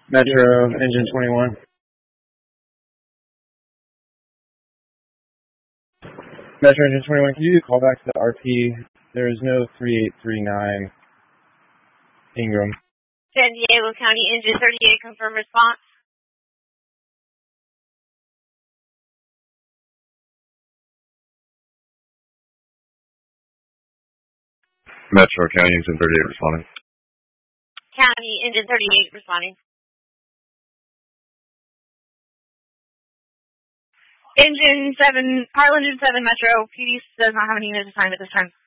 Metro, engine 21. Metro, engine 21, can you do call back to the RP? There is no 3839 Ingram. San Diego County, engine 38, confirm response. Metro, County, engine 38 responding. County, engine 38 responding. Engine 7, Harlan engine 7, Metro, PD does not have any units assigned at this time.